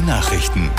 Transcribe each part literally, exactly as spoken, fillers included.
Nachrichten.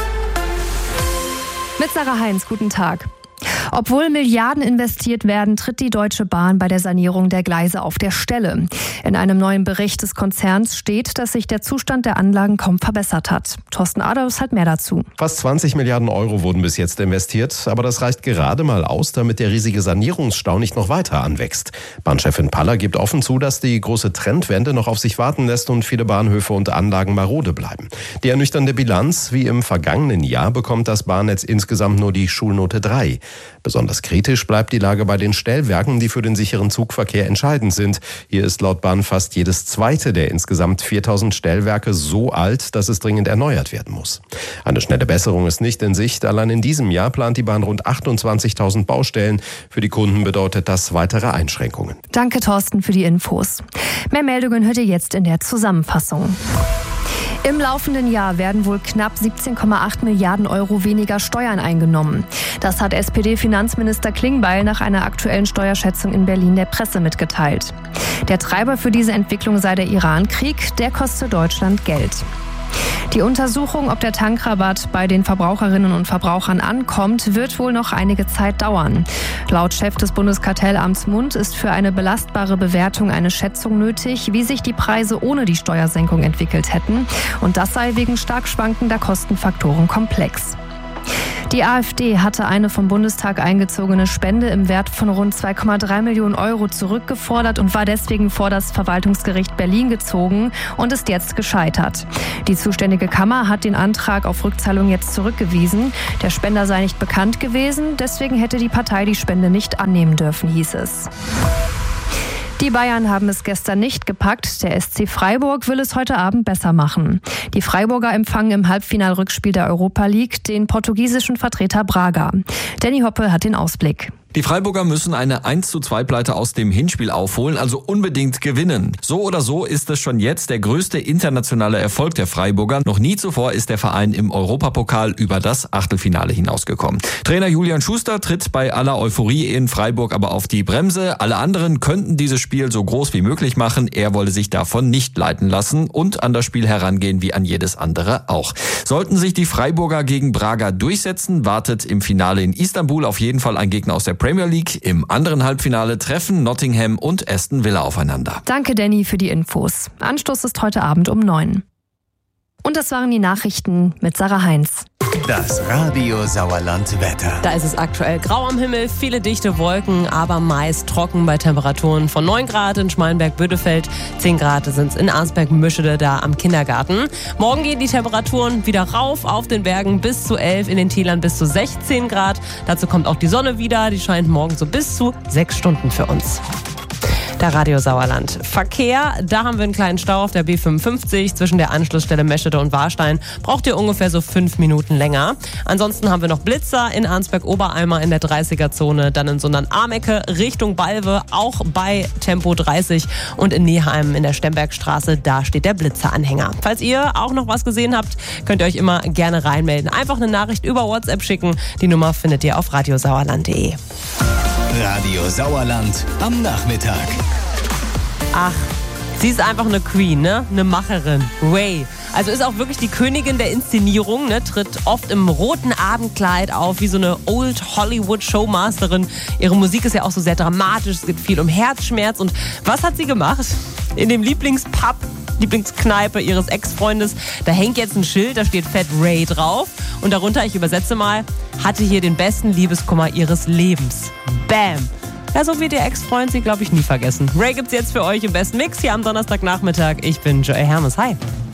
Mit Sarah Heinz, guten Tag. Obwohl Milliarden investiert werden, tritt die Deutsche Bahn bei der Sanierung der Gleise auf der Stelle. In einem neuen Bericht des Konzerns steht, dass sich der Zustand der Anlagen kaum verbessert hat. Thorsten Adolfs hat mehr dazu. Fast zwanzig Milliarden Euro wurden bis jetzt investiert, aber das reicht gerade mal aus, damit der riesige Sanierungsstau nicht noch weiter anwächst. Bahnchefin Paller gibt offen zu, dass die große Trendwende noch auf sich warten lässt und viele Bahnhöfe und Anlagen marode bleiben. Die ernüchternde Bilanz: Wie im vergangenen Jahr bekommt das Bahnnetz insgesamt nur die Schulnote drei. Besonders kritisch bleibt die Lage bei den Stellwerken, die für den sicheren Zugverkehr entscheidend sind. Hier ist laut Bahn fast jedes zweite der insgesamt viertausend Stellwerke so alt, dass es dringend erneuert werden muss. Eine schnelle Besserung ist nicht in Sicht. Allein in diesem Jahr plant die Bahn rund achtundzwanzigtausend Baustellen. Für die Kunden bedeutet das weitere Einschränkungen. Danke, Thorsten, für die Infos. Mehr Meldungen hört ihr jetzt in der Zusammenfassung. Im laufenden Jahr werden wohl knapp siebzehn Komma acht Milliarden Euro weniger Steuern eingenommen. Das hat S P D-Finanzminister Klingbeil nach einer aktuellen Steuerschätzung in Berlin der Presse mitgeteilt. Der Treiber für diese Entwicklung sei der Iran-Krieg, der koste Deutschland Geld. Die Untersuchung, ob der Tankrabatt bei den Verbraucherinnen und Verbrauchern ankommt, wird wohl noch einige Zeit dauern. Laut Chef des Bundeskartellamts Mund ist für eine belastbare Bewertung eine Schätzung nötig, wie sich die Preise ohne die Steuersenkung entwickelt hätten. Und das sei wegen stark schwankender Kostenfaktoren komplex. Die AfD hatte eine vom Bundestag eingezogene Spende im Wert von rund zwei Komma drei Millionen Euro zurückgefordert und war deswegen vor das Verwaltungsgericht Berlin gezogen und ist jetzt gescheitert. Die zuständige Kammer hat den Antrag auf Rückzahlung jetzt zurückgewiesen. Der Spender sei nicht bekannt gewesen, deswegen hätte die Partei die Spende nicht annehmen dürfen, hieß es. Die Bayern haben es gestern nicht gepackt. Der S C Freiburg will es heute Abend besser machen. Die Freiburger empfangen im Halbfinalrückspiel der Europa League den portugiesischen Vertreter Braga. Danny Hoppe hat den Ausblick. Die Freiburger müssen eine eins zu zwei Pleite aus dem Hinspiel aufholen, also unbedingt gewinnen. So oder so ist es schon jetzt der größte internationale Erfolg der Freiburger. Noch nie zuvor ist der Verein im Europapokal über das Achtelfinale hinausgekommen. Trainer Julian Schuster tritt bei aller Euphorie in Freiburg aber auf die Bremse. Alle anderen könnten dieses Spiel so groß wie möglich machen. Er wolle sich davon nicht leiten lassen und an das Spiel herangehen wie an jedes andere auch. Sollten sich die Freiburger gegen Braga durchsetzen, wartet im Finale in Istanbul auf jeden Fall ein Gegner aus der Premier League. Im anderen Halbfinale treffen Nottingham und Aston Villa aufeinander. Danke, Danny, für die Infos. Anstoß ist heute Abend um neun. Und das waren die Nachrichten mit Sarah Heinz. Das Radio Sauerland Wetter. Da ist es aktuell grau am Himmel, viele dichte Wolken, aber meist trocken bei Temperaturen von neun Grad in Schmalenberg-Bödefeld, zehn Grad sind es in Arnsberg-Müschede da am Kindergarten. Morgen gehen die Temperaturen wieder rauf, auf den Bergen bis zu elf, in den Tälern bis zu sechzehn Grad. Dazu kommt auch die Sonne wieder, die scheint morgen so bis zu sechs Stunden für uns. Der Radio Sauerland. Verkehr, da haben wir einen kleinen Stau auf der B fünfundfünfzig zwischen der Anschlussstelle Meschede und Warstein. Braucht ihr ungefähr so fünf Minuten länger. Ansonsten haben wir noch Blitzer in Arnsberg-Obereimer in der dreißiger-Zone, dann in Sondern-Amecke Richtung Balve, auch bei Tempo dreißig und in Neheim in der Stembergstraße, da steht der Blitzeranhänger. Falls ihr auch noch was gesehen habt, könnt ihr euch immer gerne reinmelden. Einfach eine Nachricht über WhatsApp schicken. Die Nummer findet ihr auf radiosauerland punkt de. Radio Sauerland am Nachmittag. Ach, sie ist einfach eine Queen, ne? Eine Macherin. Ray. Also ist auch wirklich die Königin der Inszenierung, ne? Tritt oft im roten Abendkleid auf, wie so eine Old Hollywood Showmasterin. Ihre Musik ist ja auch so sehr dramatisch, es geht viel um Herzschmerz. Und was hat sie gemacht? In dem Lieblingspub, Lieblingskneipe ihres Ex-Freundes, da hängt jetzt ein Schild, da steht fett Ray drauf. Und darunter, ich übersetze mal, hatte hier den besten Liebeskummer ihres Lebens. Bam! Ja, so wird ihr Ex-Freund sie, glaube ich, nie vergessen. Ray gibt's jetzt für euch im besten Mix hier am Donnerstagnachmittag. Ich bin Joey Hermes. Hi.